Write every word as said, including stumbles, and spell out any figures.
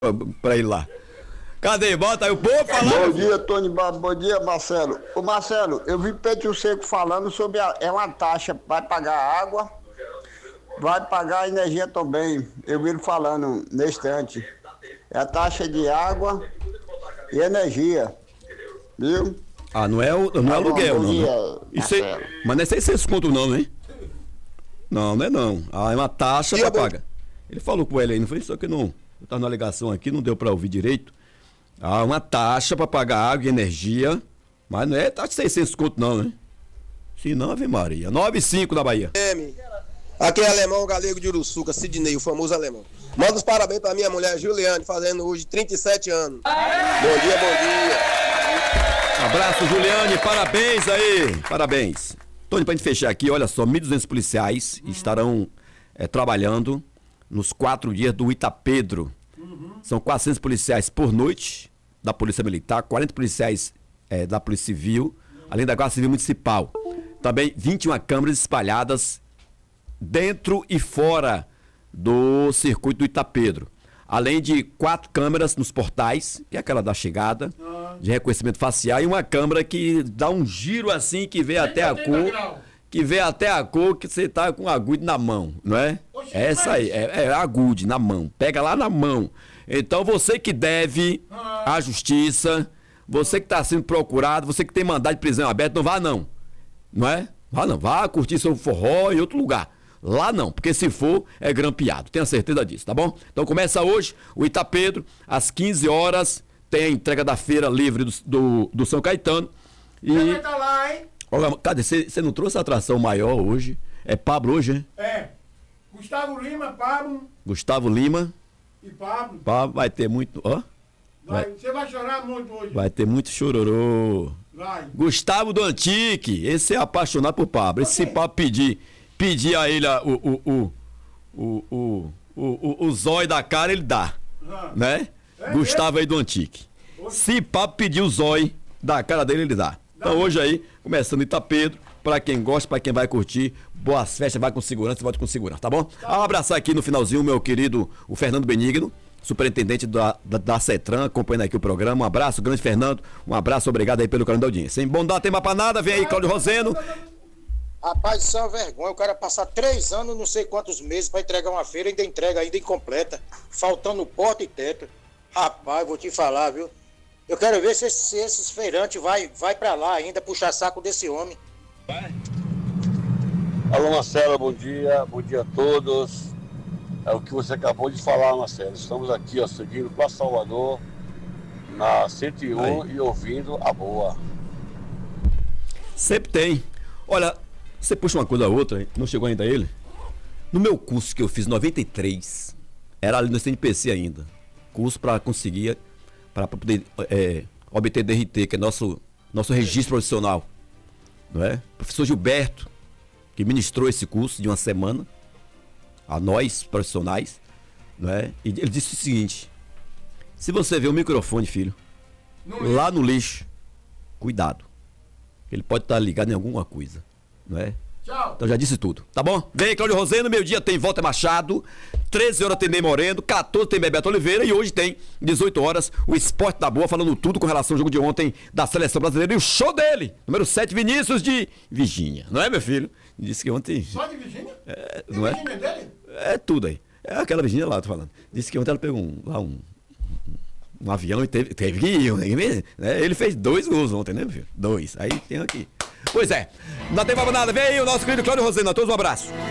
pra ir lá. Cadê? Bota aí o povo falando. Bom dia, Tony Barros. Bom dia, Marcelo. Ô, Marcelo, eu vi Pedro Seco falando sobre a, é uma taxa, vai pagar água, vai pagar a energia também. Eu vi ele falando nesse instante. É a taxa de água e energia, viu? Ah, não é, o, não é aluguel, bom não. dia, Né? Isso é, Marcelo. mas não é seiscentos conto não, hein? Não, não é não. Ah, é uma taxa pra pagar. Ele falou com ele aí, não foi? Só que não. Eu tava na ligação aqui, não deu pra ouvir direito. Ah, uma taxa pra pagar água e energia. Mas não é taxa de seiscentos conto não, né? Se não, Ave Maria. nove e cinco na Bahia. M. Aqui é alemão galego de Uruçuca, Sidney, o famoso alemão. Manda os parabéns pra minha mulher Juliane, fazendo hoje trinta e sete anos. Bom dia, bom dia. Abraço, Juliane, parabéns aí. Parabéns. Tony, pra gente fechar aqui, olha só, mil e duzentos policiais uhum. estarão é, trabalhando nos quatro dias do Itapedro. Uhum. São quatrocentos policiais por noite da Polícia Militar, quarenta policiais é, da Polícia Civil, uhum. além da Guarda Civil Municipal. Também vinte e uma câmeras espalhadas dentro e fora do circuito do Itapedro. Além de quatro câmeras nos portais, que é aquela da chegada, uhum. de reconhecimento facial, e uma câmera que dá um giro assim, que vê até a cor, que vê até a cor que você tá com agude na mão, não é? Oxe, é essa aí, é, é agude na mão, pega lá na mão. Então você que deve à justiça, você que está sendo procurado, você que tem mandado de prisão aberta, não vá não, não é? Vá não, vá curtir seu forró em outro lugar. Lá não, porque se for, é grampeado, tenha certeza disso, tá bom? Então começa hoje o Itapedro, às quinze horas, tem a entrega da feira livre do, do, do São Caetano. E... Você vai estar lá, hein? Olha, cadê? Você não trouxe a atração maior hoje? É Pablo hoje, hein? É. Gustavo Lima, Pablo. Gustavo Lima. E Pablo. Pablo vai ter muito, ó. Vai, vai. Você vai chorar muito hoje. Vai ter muito chororô. Vai. Gustavo do Antique, esse é apaixonado por Pablo. Esse Pablo pedir, pedir a ele a, o, o, o, o, o, o, o zóio da cara, ele dá. Ah. Né? É Gustavo aí do Antique. Hoje. Se Pablo pedir o zóio da cara dele, ele dá. Então hoje aí, começando Itapedro, pra quem gosta, pra quem vai curtir, boas festas, vai com segurança, volta com segurança, tá bom? Tá. Um abraçar aqui no finalzinho o meu querido, o Fernando Benigno, superintendente da, da, da CETRAN, acompanhando aqui o programa. Um abraço, grande Fernando, um abraço, obrigado aí pelo carinho da audiência. Sem bom dar tema pra nada, vem aí Cláudio Roseno. Rapaz, isso é uma vergonha, o cara passar três anos, não sei quantos meses pra entregar uma feira, ainda entrega ainda incompleta, faltando porta e teto. Rapaz, vou te falar, viu? Eu quero ver se, se esses feirantes vai, vai pra lá ainda, puxar saco desse homem. Vai. Alô, Marcelo, bom dia, bom dia a todos. É o que você acabou de falar, Marcelo. Estamos aqui, ó, seguindo para Salvador, na cento e um, aí. E ouvindo a boa. Sempre tem. Olha, você puxa uma coisa a outra, não chegou ainda ele? No meu curso que eu fiz em noventa e três, era ali no C N P C ainda. Curso para conseguir, para poder é, obter D R T, que é nosso, nosso registro profissional. Não é? O professor Gilberto, que ministrou esse curso de uma semana, a nós, profissionais, não é? E ele disse o seguinte: se você vê o microfone, filho, no lá no lixo, cuidado. Ele pode estar ligado em alguma coisa, não é? Tchau. Então já disse tudo, tá bom? Vem, Cláudio Roseno, meio-dia tem Walter Machado, treze horas tem Ney Moreno, quatorze tem Bebeto Oliveira e hoje tem dezoito horas o Esporte da Boa, falando tudo com relação ao jogo de ontem da Seleção Brasileira e o show dele, número sete, Vinícius de Virgínia, não é, meu filho? Disse que ontem... Só de Virgínia? É, de não é? Virgínia dele? É tudo aí. É aquela Virgínia lá, tô falando. Disse que ontem ela pegou um, lá um, um, um avião e teve, teve que ir, né? Ele fez dois gols ontem, né, meu filho? Dois. Aí tem aqui. Pois é, não tem mais nada. Vem aí o nosso querido Cláudio Roseno. A todos um abraço.